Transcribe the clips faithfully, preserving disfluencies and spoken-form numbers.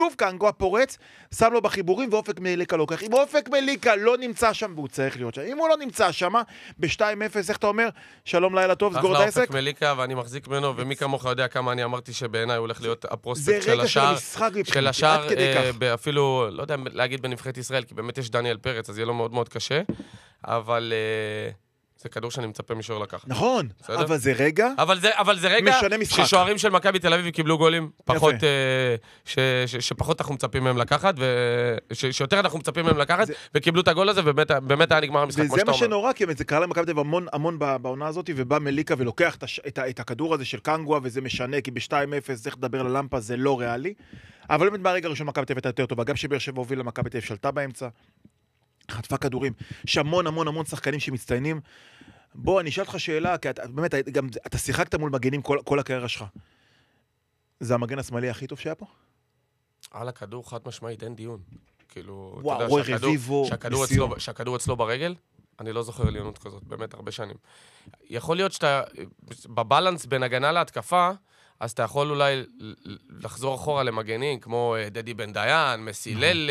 שוב קנגו פורץ, שם לו בחיבורים ואופק מליקה לוקח. אם אופק מליקה לא נמצא שם, והוא צריך להיות שם. אם הוא לא נמצא שם, ב-שתיים אפס, איך אתה אומר? שלום לילה טוב, סגור את העסק? אחלה אופק מליקה, ואני מחזיק ממנו, ומי כמוך יודע כמה אני אמרתי שבעיניי הוא הולך להיות הפרוספקט של השער. של השער, אפילו, לא יודע להגיד בנבחרת ישראל, כי באמת יש דניאל פרץ, אז יהיה לו מאוד מאוד קשה, אבל זה כדור שאני מצפה משוער לקחת. נכון, אבל זה רגע, אבל זה, אבל זה רגע ששוערים של מכבי תל אביב קיבלו גולים פחות, שפחות אנחנו מצפים מהם לקחת, ושיותר אנחנו מצפים מהם לקחת, וקיבלו את הגול הזה, ובאמת היה נגמר המשחק, כמו שאתה אומר. וזה מה שנורא, כי זה קרה למכבי תל אביב המון, המון בעונה הזאת, ובא מליקה ולוקח את הכדור הזה של קנגואה, וזה משנה, כי ב-שתיים אפס, איך לדבר ללמפה, זה לא ריאלי. אבל באמת מהרגע הראשון מכבי תל אביב הייתה יותר טובה, גם שבאר שבע הוביל למכבי תל אביב שלטה באמצע, חטפה כדורים, יש המון המון המון שחקנים שמצטיינים. בוא, אני אשאל אותך שאלה, כי אתה, באמת, גם, אתה שיחקת מול מגנים כל, כל הקריירה שלך. זה המגן השמאלי הכי טוב שהיה פה? על הכדור חד משמעית, אין דיון. כאילו, וואו, אתה יודע, רוי שהכדור, רביבו, שהכדור, אצלו, שהכדור אצלו ברגל, אני לא זוכר עליונות כזאת, באמת, הרבה שנים. יכול להיות שאתה, בבלנס בין הגנה להתקפה, אז אתה יכול אולי לחזור אחורה למגנים, כמו דדי בן דיין, מסילל,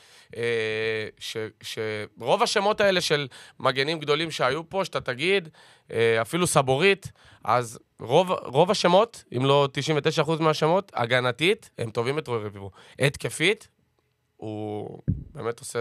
שרוב השמות האלה של מגנים גדולים שהיו פה, שאתה תגיד, אפילו סבורית, אז רוב, רוב השמות, אם לא תשעים ותשעה אחוז מהשמות, הגנתית, הם טובים את רוי רביבו. התקפית, הוא באמת עושה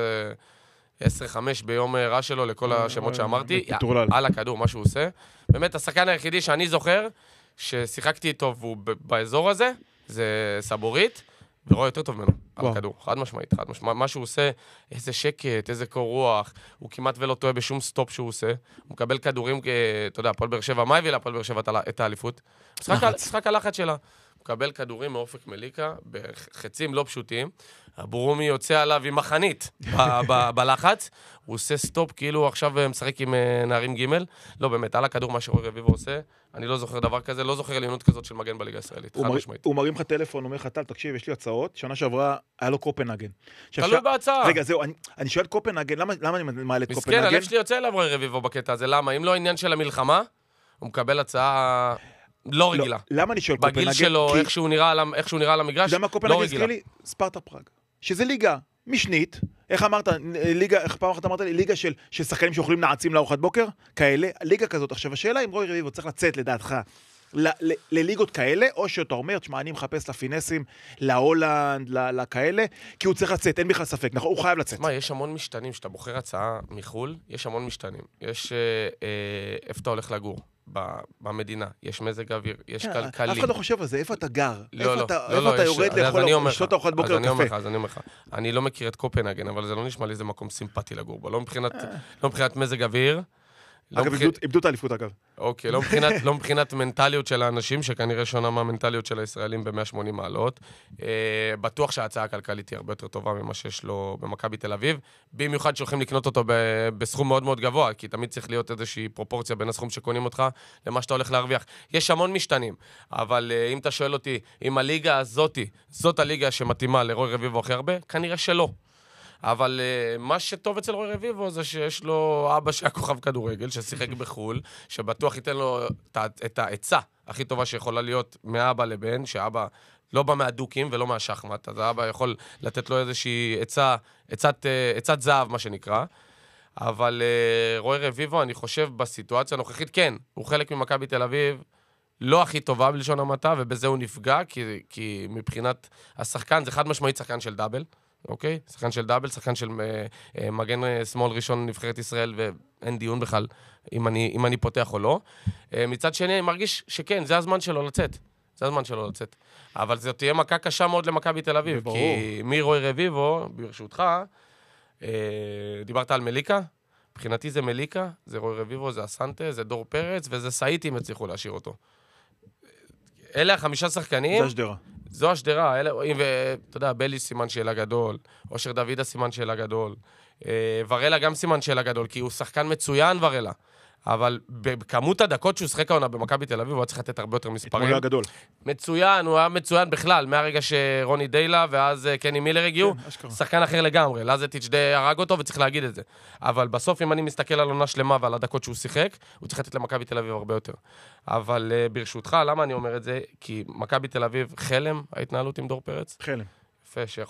עשר חמש ביום רע שלו לכל השמות שאמרתי, על הכדור, מה שהוא עושה. באמת, השחקן היחידי שאני זוכר, ששיחקתי איתו והוא באזור הזה, זה סבורית, ורואה יותר טוב ממנו, על הכדור, חד משמעית, חד משמעית. מה שהוא עושה, איזה שקט, איזה קור רוח, הוא כמעט ולא טועה בשום סטופ שהוא עושה, הוא מקבל כדורים, אתה יודע, הפועל באר שבע, מה הביא להפועל באר שבע את האליפות? משחק הלחץ שלה. הוא מקבל כדורים מאופק מליקה, בחצים לא פשוטים, הברומי יוצא עליו עם מחנית בלחץ, הוא עושה סטופ, כאילו עכשיו משחק עם נערים ג' לא באמת, על הכדור מה שרוי רביבו עושה, אני לא זוכר דבר כזה, לא זוכר עליונות כזאת של מגן בליגה הישראלית, חד משמעית. הוא מרים לך טלפון, אומר לך, טל, תקשיב, יש לי הצעות, שנה שעברה היה לו קופנהגן. תלוי בהצעה. רגע, זהו, אני שואל קופנהגן, למה אני מעלה את קופנהגן? מסכן, הלב שלי יוצא אליו רוי רביבו בקטע הזה, למה? אם לא העניין של המלחמה, הוא מקבל הצעה לא רגילה. למה אני שואל קופנהגן? בגיל שלו, איך שהוא נראה על המגרש, לא רגילה. ספרטה פראג, שזה ליגה משנית, איך אמרת, ליגה, איך פעם אחת אמרת לי, ליגה של, של שחקנים שאוכלים נעצים לארוחת בוקר, כאלה, ליגה כזאת. עכשיו, השאלה אם רוי רביבו צריך לצאת לדעתך ל, ל, לליגות כאלה, או שאתה אומר, תשמע, אני מחפש לפינסים, להולנד, לכאלה, כי הוא צריך לצאת, אין בכלל ספק, נכון? הוא חייב לצאת. תשמע, יש המון משתנים, שאתה בוחר הצעה מחול, יש המון משתנים. יש, אה, אה, איפה אתה הולך לגור? במדינה, יש מזג אוויר, יש כלכלי. אף אחד לא חושב על זה, איפה אתה גר? לא, לא, איפה אתה יורד לאכול לשתות ארוחת בוקר קפה? אז אני אומר לך, אני לא מכיר את קופנהגן, אבל זה לא נשמע לי איזה מקום סימפטי לגור בו, לא מבחינת מזג אוויר. אגב, איבדו את האליפות, אגב. אוקיי, לא מבחינת מנטליות של האנשים, שכנראה שונה מהמנטליות של הישראלים ב-מאה ושמונים מעלות. בטוח שההצעה הכלכלית היא הרבה יותר טובה ממה שיש לו במכבי תל אביב, במיוחד שהולכים לקנות אותו בסכום מאוד מאוד גבוה, כי תמיד צריך להיות איזושהי פרופורציה בין הסכום שקונים אותך למה שאתה הולך להרוויח. יש המון משתנים, אבל אם אתה שואל אותי, אם הליגה הזאת, זאת הליגה שמתאימה לרוי רביבו הכי הרבה, כנראה שלא. אבל uh, מה שטוב אצל רוי רביבו זה שיש לו אבא שהיה כוכב כדורגל, ששיחק בחול, שבטוח ייתן לו את העצה הכי טובה שיכולה להיות מאבא לבן, שאבא לא בא מהדוקים ולא מהשחמט, אז האבא יכול לתת לו איזושהי עצה, עצת, עצת זהב, מה שנקרא. אבל uh, רוי רביבו, אני חושב, בסיטואציה הנוכחית, כן, הוא חלק ממכבי תל אביב, לא הכי טובה בלשון המעטה, ובזה הוא נפגע, כי, כי מבחינת השחקן, זה חד משמעית שחקן של דאבל, אוקיי? שחקן של דאבל, שחקן של uh, מגן uh, שמאל ראשון נבחרת ישראל, ואין דיון בכלל אם אני, אם אני פותח או לא. Uh, מצד שני, אני מרגיש שכן, זה הזמן שלו לצאת. זה הזמן שלו לצאת. אבל זאת תהיה מכה קשה מאוד למכבי תל אביב, כי מרוי רביבו, ברשותך, uh, דיברת על מליקה, מבחינתי זה מליקה, זה רוי רביבו, זה אסנטה, זה דור פרץ, וזה סאיטים הצליחו להשאיר אותו. אלה החמישה שחקנים. זה השדרה. זו השדרה, אלה, ואתה יודע, בלי סימן שאלה גדול, אושר דוידה סימן שאלה גדול, ורלה גם סימן שאלה גדול, כי הוא שחקן מצוין ורלה, אבל בכמות הדקות שהוא שחק העונה במכבי תל אביב, הוא היה צריך לתת הרבה יותר מספרים. הוא היה גדול. מצוין, הוא היה מצוין בכלל, מהרגע שרוני דיילה ואז קני מילר הגיעו, שחקן אחר לגמרי, לזטיץ' די הרג אותו וצריך להגיד את זה. אבל בסוף, אם אני מסתכל על עונה שלמה ועל הדקות שהוא שיחק, הוא צריך לתת למכבי תל אביב הרבה יותר. אבל ברשותך, למה אני אומר את זה? כי מכבי תל אביב, חלם, ההתנהלות עם דור פרץ? חלם. יפה, שיכול